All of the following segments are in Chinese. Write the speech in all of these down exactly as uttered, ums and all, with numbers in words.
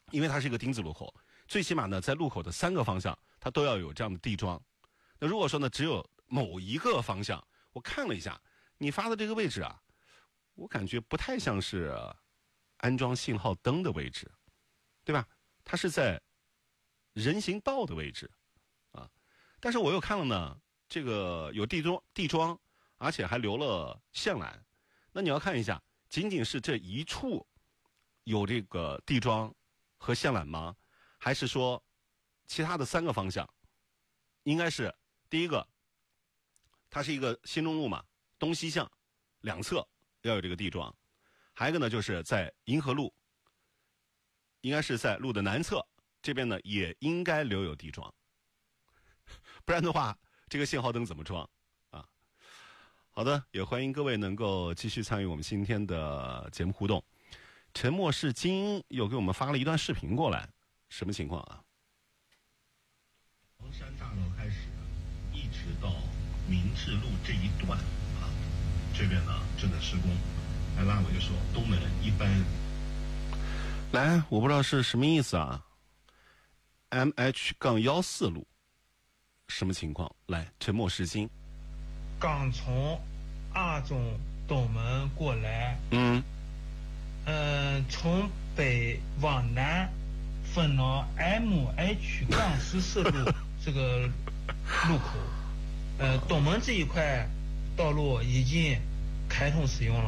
因为它是一个丁字路口，最起码呢，在路口的三个方向，它都要有这样的地桩。那如果说呢，只有某一个方向，我看了一下，你发的这个位置啊，我感觉不太像是安装信号灯的位置，对吧？它是在人行道的位置啊。但是我又看了呢，这个有地桩，地桩，而且还留了线缆。那你要看一下，仅仅是这一处有这个地桩和线缆吗？还是说其他的三个方向？应该是第一个，它是一个新中路嘛，东西向两侧要有这个地桩。还有一个呢，就是在银河路，应该是在路的南侧这边呢，也应该留有地桩。不然的话，这个信号灯怎么装啊？好的，也欢迎各位能够继续参与我们今天的节目互动。沉默是金又给我们发了一段视频过来，什么情况啊？ 黄山大道开始，一直到明治路这一段啊，这边呢正在施工。还拉尾说东门一般。 来，我不知道是什么意思啊 ？M H 杠幺四路，什么情况？来，沉默是金。 刚从二中东门过来， 嗯， 嗯、呃，从北往南分到 M H 杠十四路这个路口，呃，东门这一块道路已经开通使用了。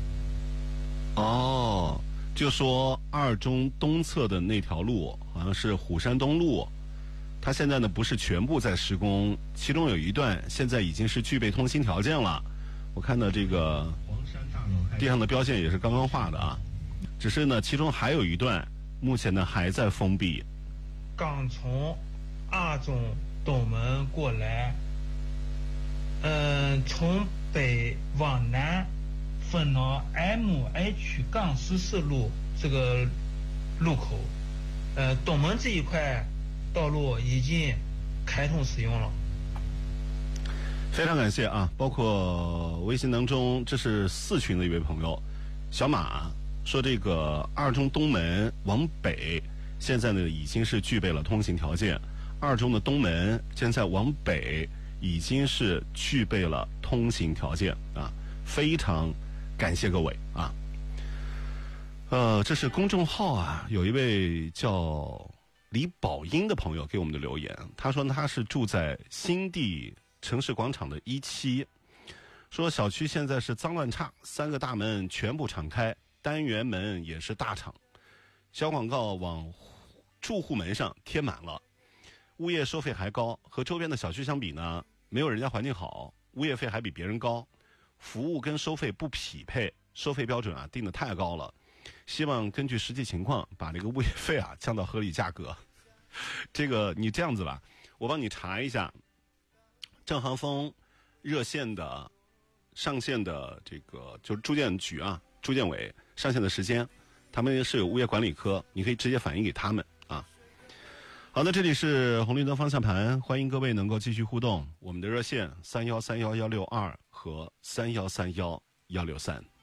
哦，就说二中东侧的那条路，好像是虎山东路，它现在呢不是全部在施工，其中有一段现在已经是具备通行条件了。我看到这个地上的标线也是刚刚画的啊，只是呢其中还有一段目前呢还在封闭。 刚从二中东门过来，嗯、呃，从北往南分到 M H 杠十四路这个路口，呃，东门这一块道路已经开通使用了。 非常感谢啊！包括微信当中，这是四群的一位朋友，小马说这个二中东门往北，现在呢已经是具备了通行条件。二中的东门现在往北已经是具备了通行条件啊，非常感谢各位啊。呃，这是公众号啊，有一位叫李宝英的朋友给我们的留言，他说他是住在新地城市广场的一期，说小区现在是脏乱差，三个大门全部敞开，单元门也是大敞，小广告往住户门上贴满了，物业收费还高，和周边的小区相比呢，没有人家环境好，物业费还比别人高，服务跟收费不匹配，收费标准啊定得太高了，希望根据实际情况把这个物业费啊降到合理价格。这个你这样子吧，我帮你查一下正航风热线的上线的这个就是住建局啊，住建委上线的时间，他们是有物业管理科，你可以直接反映给他们啊。好的，这里是红绿灯方向盘，欢迎各位能够继续互动，我们的热线三幺三幺幺六二和三幺三幺幺六三。